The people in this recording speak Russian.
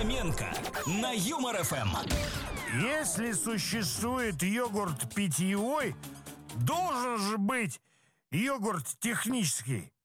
Фоменко на Юмор ФМ. Если существует йогурт питьевой, должен же быть йогурт технический.